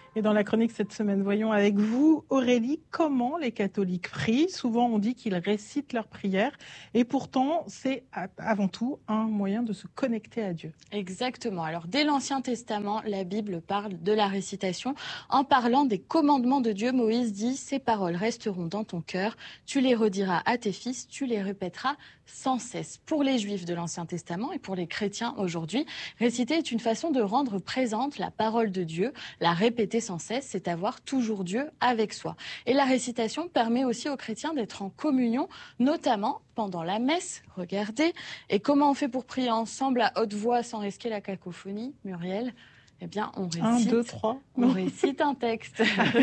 Et dans la chronique cette semaine, voyons avec vous, Aurélie, comment les catholiques prient. Souvent, on dit qu'ils récitent leurs prières. Et pourtant, c'est avant tout un moyen de se connecter à Dieu. Exactement. Alors, dès l'Ancien Testament, la Bible parle de la récitation. En parlant des commandements de Dieu, Moïse dit « Ces paroles resteront dans ton cœur, tu les rediras à tes fils, tu les répéteras sans cesse ». Pour les Juifs de l'Ancien Testament et pour les chrétiens aujourd'hui, réciter est une façon de rendre présente la parole de Dieu. La répéter sans cesse, c'est avoir toujours Dieu avec soi. Et la récitation permet aussi aux chrétiens d'être en communion, notamment pendant la messe. Regardez. Et comment on fait pour prier ensemble à haute voix sans risquer la cacophonie, Muriel ? Eh bien, on récite, 1, 2, 3. On récite un texte.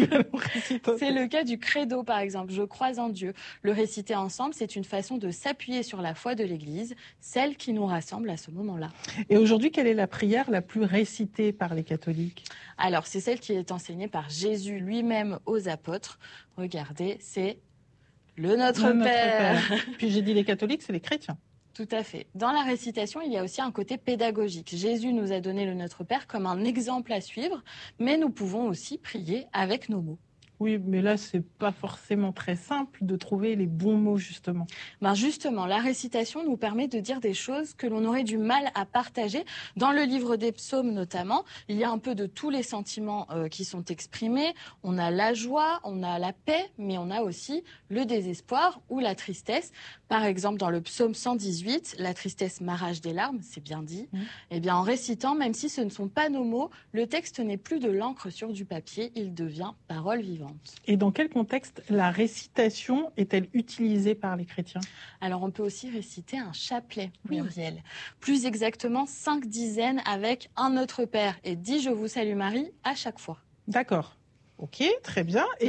C'est le cas du credo, par exemple. Je crois en Dieu. Le réciter ensemble, c'est une façon de s'appuyer sur la foi de l'Église, celle qui nous rassemble à ce moment-là. Et aujourd'hui, quelle est la prière la plus récitée par les catholiques ? Alors, c'est celle qui est enseignée par Jésus lui-même aux apôtres. Regardez, c'est le Notre Père. Puis j'ai dit les catholiques, c'est les chrétiens. Tout à fait. Dans la récitation, il y a aussi un côté pédagogique. Jésus nous a donné le Notre Père comme un exemple à suivre, mais nous pouvons aussi prier avec nos mots. Oui, mais là, c'est pas forcément très simple de trouver les bons mots, justement. Justement, la récitation nous permet de dire des choses que l'on aurait du mal à partager. Dans le livre des psaumes, notamment, il y a un peu de tous les sentiments qui sont exprimés. On a la joie, on a la paix, mais on a aussi le désespoir ou la tristesse. Par exemple, dans le psaume 118, la tristesse m'arrache des larmes, c'est bien dit. Eh bien, en récitant, même si ce ne sont pas nos mots, le texte n'est plus de l'encre sur du papier, il devient parole vivante. Et dans quel contexte la récitation est-elle utilisée par les chrétiens ? Alors, on peut aussi réciter un chapelet, Muriel. Plus exactement, 5 dizaines avec un Notre Père et 10 Je vous salue Marie à chaque fois. D'accord. Ok, très bien. Et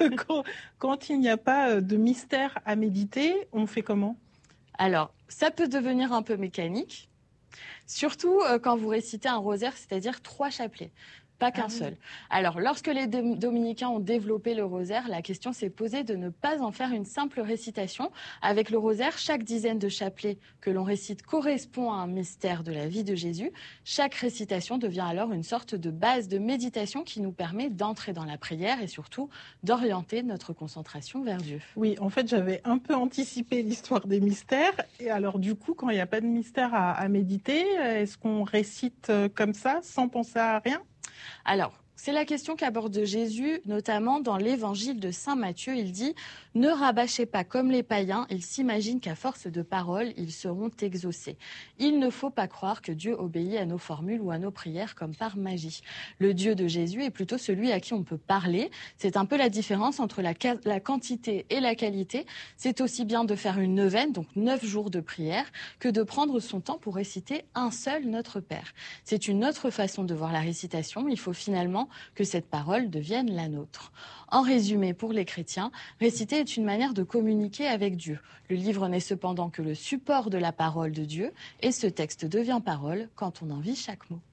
quand il n'y a pas de mystère à méditer, on fait comment ? Alors, ça peut devenir un peu mécanique, surtout quand vous récitez un rosaire, c'est-à-dire 3 chapelets. Pas qu'un seul. Alors, lorsque les dominicains ont développé le rosaire, la question s'est posée de ne pas en faire une simple récitation. Avec le rosaire, chaque dizaine de chapelets que l'on récite correspond à un mystère de la vie de Jésus. Chaque récitation devient alors une sorte de base de méditation qui nous permet d'entrer dans la prière et surtout d'orienter notre concentration vers Dieu. Oui, en fait, j'avais un peu anticipé l'histoire des mystères. Et alors, du coup, quand il n'y a pas de mystère à méditer, est-ce qu'on récite comme ça, sans penser à rien ? Alors, c'est la question qu'aborde Jésus, notamment dans l'évangile de Saint Matthieu. Il dit « Ne rabâchez pas comme les païens, ils s'imaginent qu'à force de paroles, ils seront exaucés. Il ne faut pas croire que Dieu obéit à nos formules ou à nos prières comme par magie. Le Dieu de Jésus est plutôt celui à qui on peut parler. C'est un peu la différence entre la quantité et la qualité. C'est aussi bien de faire une neuvaine, donc 9 jours de prière, que de prendre son temps pour réciter un seul Notre Père. C'est une autre façon de voir la récitation. Il faut finalement que cette parole devienne la nôtre. En résumé, pour les chrétiens, réciter est une manière de communiquer avec Dieu. Le livre n'est cependant que le support de la parole de Dieu, et ce texte devient parole quand on en vit chaque mot.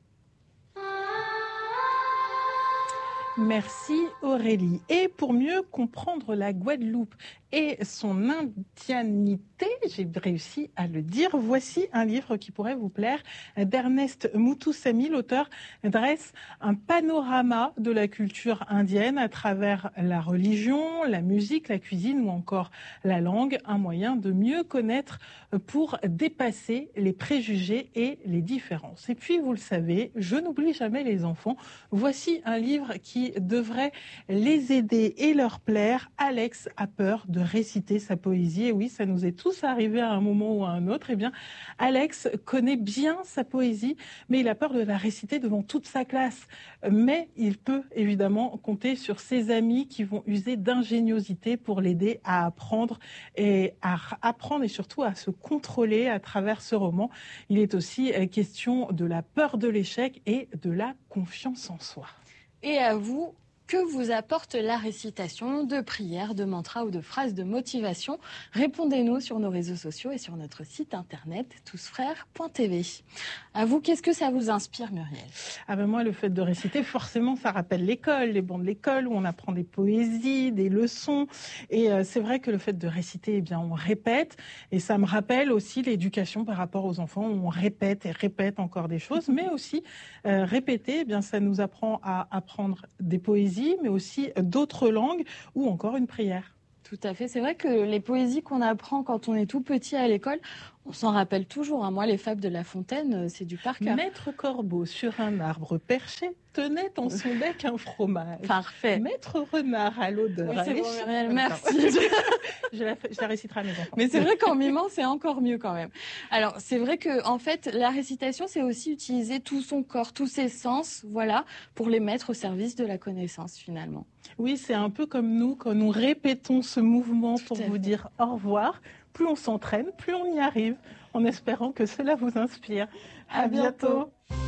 Merci Aurélie. Et pour mieux comprendre la Guadeloupe et son indianité, j'ai réussi à le dire, voici un livre qui pourrait vous plaire d'Ernest Muthusamy. L'auteur dresse un panorama de la culture indienne à travers la religion, la musique, la cuisine ou encore la langue, un moyen de mieux connaître pour dépasser les préjugés et les différences. Et puis, vous le savez, je n'oublie jamais les enfants. Voici un livre qui devrait les aider et leur plaire. Alex a peur de réciter sa poésie. Et oui, ça nous est tous arrivé à un moment ou à un autre. Eh bien, Alex connaît bien sa poésie, mais il a peur de la réciter devant toute sa classe. Mais il peut évidemment compter sur ses amis qui vont user d'ingéniosité pour l'aider à apprendre et surtout à se contrôler à travers ce roman. Il est aussi question de la peur de l'échec et de la confiance en soi. Et à vous, Que vous apporte la récitation de prières, de mantras ou de phrases de motivation? Répondez-nous sur nos réseaux sociaux et sur notre site internet tousfrères.tv. À vous, qu'est-ce que ça vous inspire, Muriel? Moi, le fait de réciter, forcément, ça rappelle l'école, les bancs de l'école où on apprend des poésies, des leçons. Et c'est vrai que le fait de réciter, on répète. Et ça me rappelle aussi l'éducation par rapport aux enfants où on répète et répète encore des choses. Mais aussi, répéter, ça nous apprend à apprendre des poésies, mais aussi d'autres langues ou encore une prière. Tout à fait. C'est vrai que les poésies qu'on apprend quand on est tout petit à l'école, on s'en rappelle toujours. Moi, les fables de La Fontaine, c'est du par cœur. Maître Corbeau sur un arbre perché tenait en son bec un fromage. Parfait. Maître Renard à l'odeur. Oui, c'est bon, Muriel, merci. Je la réciterai à mes enfants. Mais c'est vrai qu'en mimant, c'est encore mieux quand même. Alors, c'est vrai que en fait, la récitation, c'est aussi utiliser tout son corps, tous ses sens, pour les mettre au service de la connaissance finalement. Oui, c'est un peu comme nous, quand nous répétons ce mouvement pour vous dire au revoir. Plus on s'entraîne, plus on y arrive, en espérant que cela vous inspire. À bientôt.